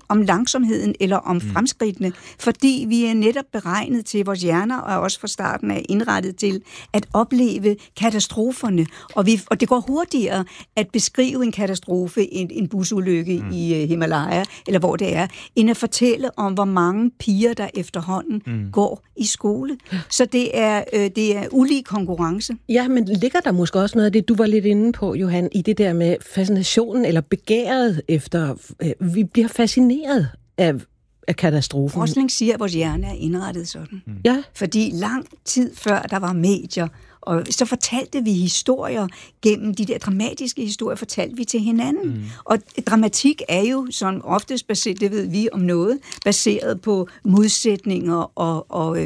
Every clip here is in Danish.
om langsomheden eller om fremskridtene, fordi vi er netop beregnet til, vores hjerner og også fra starten er indrettet til at opleve katastroferne. Og det går hurtigere at beskrive en katastrofe, en busulykke i Himalaya, eller hvor det er, end at fortælle om, hvor mange piger, der efterhånden går i skole. Så det er ulig konkurrence. Ja, men ligger der måske også noget af det, du var lidt inde på, Johan, i det der med fascinationen eller begæret efter... vi bliver fascineret af katastrofen. Forskning siger, at vores hjerne er indrettet sådan. Ja. Fordi lang tid før der var medier, og så fortalte vi historier gennem de der dramatiske historier, fortalte vi til hinanden. Og dramatik er jo sådan oftest baseret, det ved vi om noget, baseret på modsætninger og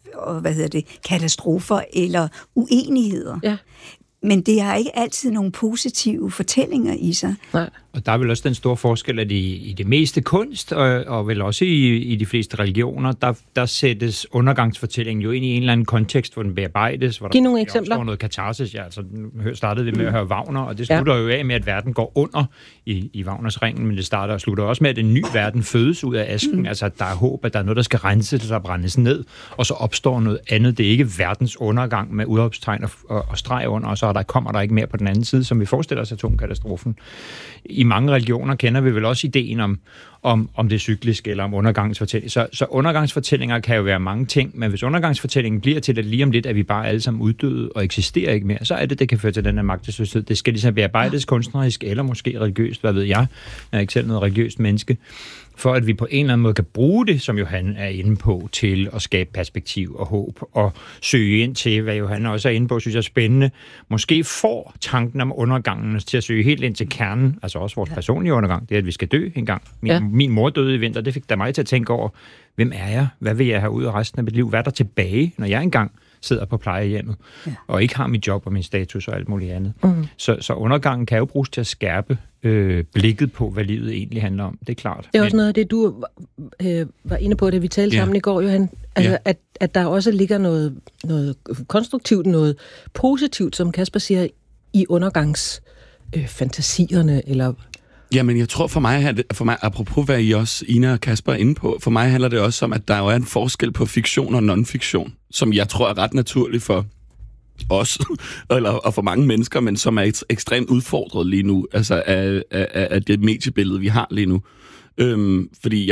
katastrofer eller uenigheder. Ja. Men det har ikke altid nogle positive fortællinger i sig. Nej. Og der er vel også den store forskel, at i det meste kunst, og vel også i de fleste religioner, der sættes undergangsfortællingen jo ind i en eller anden kontekst, hvor den bearbejdes, hvor Giv nogle der eksempler. opstår noget katarsis. Ja, altså, nu startede vi med at høre Wagner, og det slutter jo af med, at verden går under i Wagners ringen, men det starter og slutter også med, at en ny verden fødes ud af asken. Altså, at der er håb, at der er noget, der skal renses og brændes ned, og så opstår noget andet. Det er ikke verdens undergang med udråbstegn og streg under, og så kommer der ikke mere på den anden side, som vi forestiller os atomkatastrofen. I mange religioner kender vi vel også ideen om det cykliske eller om undergangsfortælling. Så undergangsfortællinger kan jo være mange ting, men hvis undergangsfortællingen bliver til, at lige om lidt, at vi bare alle sammen uddøde og eksisterer ikke mere, så er det kan føre til den her magtesløshed. Det skal ligesom bearbejdes kunstnerisk eller måske religiøst, hvad ved jeg. Jeg er ikke selv noget religiøst menneske. For at vi på en eller anden måde kan bruge det, som Johan er inde på, til at skabe perspektiv og håb, og søge ind til, hvad Johan også er inde på, synes jeg er spændende. Måske får tanken om undergangen til at søge helt ind til kernen, altså også vores personlige undergang, det er, at vi skal dø engang. Min mor døde i vinter, det fik da mig til at tænke over, hvem er jeg? Hvad vil jeg have ud af resten af mit liv? Hvad er der tilbage, når jeg engang sidder på plejehjemmet, og ikke har mit job og min status og alt muligt andet. Så undergangen kan jo bruges til at skærpe blikket på, hvad livet egentlig handler om. Det er klart. Det er også noget af det, du var inde på, da vi talte sammen i går, Johan. Altså, at der også ligger noget konstruktivt, noget positivt, som Kasper siger, i undergangsfantasierne, eller... Jamen, jeg tror for mig, apropos hvad I også, Ina og Kasper, er inde på, for mig handler det også om, at der jo er en forskel på fiktion og non-fiktion, som jeg tror er ret naturlig for os, og for mange mennesker, men som er ekstremt udfordret lige nu, altså af det mediebillede, vi har lige nu. Fordi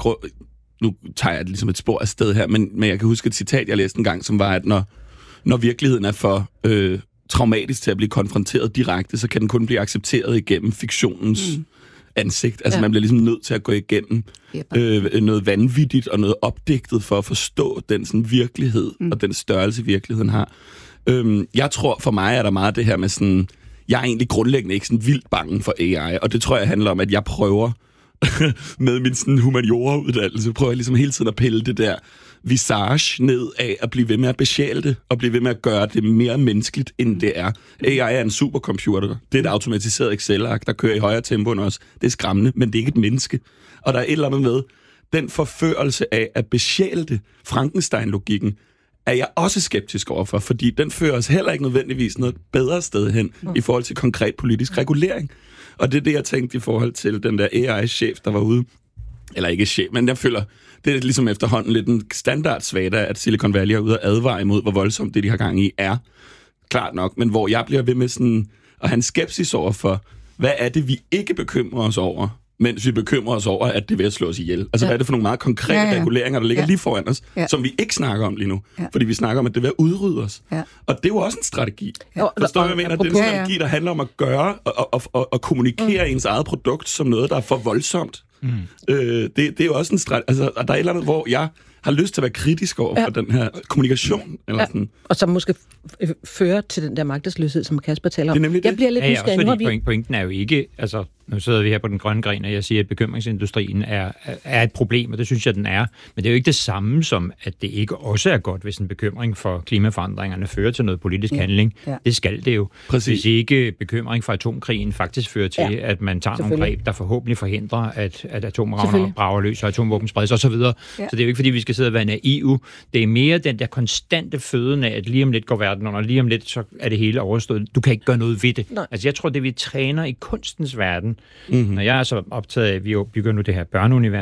nu tager jeg det ligesom et spor af sted her, men jeg kan huske et citat, jeg læste en gang, som var, at når virkeligheden er for traumatisk til at blive konfronteret direkte, så kan den kun blive accepteret igennem fiktionens ansigt. Altså man bliver ligesom nødt til at gå igennem noget vanvittigt og noget opdigtet for at forstå den sådan virkelighed og den størrelse, virkeligheden har. Jeg tror, for mig er der meget det her med sådan, jeg er egentlig grundlæggende ikke sådan vildt bange for AI, og det tror jeg handler om, at jeg prøver med min sådan humaniora-uddannelse, prøver jeg ligesom hele tiden at pille det der visage ned af at blive ved med at besjæle det, og blive ved med at gøre det mere menneskeligt, end det er. AI er en supercomputer. Det er et automatiseret Excel-ark, der kører i højere tempo end os. Det er skræmmende, men det er ikke et menneske. Og der er et eller andet med den forførelse af at besjæle det, Frankenstein-logikken, er jeg også skeptisk overfor, fordi den fører os heller ikke nødvendigvis noget bedre sted hen i forhold til konkret politisk regulering. Og det er det, jeg tænkte i forhold til den der AI-chef, der var ude. Eller ikke chef, men jeg føler, det er ligesom efterhånden lidt en standardsvada, at Silicon Valley er ude og advare imod, hvor voldsomt det, de har gang i, er. Klart nok, men hvor jeg bliver ved med sådan at have en skepsis over for, hvad er det, vi ikke bekymrer os over, mens vi bekymrer os over, at det er ved at slå os ihjel. Altså, hvad er det for nogle meget konkrete reguleringer, der ligger lige foran os, som vi ikke snakker om lige nu? Fordi vi snakker om, at det er ved at udrydde os. Og det er jo også en strategi. Forstår jeg, hvad jeg mener? Det er en strategi, der handler om at gøre og kommunikere ens eget produkt som noget, der er for voldsomt. Det er jo også en strategi. Altså, der er et eller andet, hvor jeg har lyst til at være kritisk over for den her kommunikation. Eller sådan. Og som måske fører til den der magtesløshed, som Kasper taler om. Jeg bliver lidt nysgerrig. Pointen er jo ikke, altså nu sidder vi her på den grønne gren, og jeg siger, at bekymringsindustrien er et problem, og det synes jeg, den er. Men det er jo ikke det samme som, at det ikke også er godt, hvis en bekymring for klimaforandringerne fører til noget politisk handling. Det skal det jo. Præcis. Hvis ikke bekymring for atomkrigen faktisk fører til, at man tager nogle greb, der forhåbentlig forhindrer, at atomravner brager løs og atomvåben spredes osv. Så det er jo ikke, fordi vi skal sidde og være naive. Det er mere den der konstante føden af, at lige om lidt går verden under, lige om lidt, så er det hele overstået. Du kan ikke gøre noget ved det. Nej. Altså jeg tror, det vi træner i kunstens verden, når jeg er så optaget af, at vi bygger nu det her børneunivers,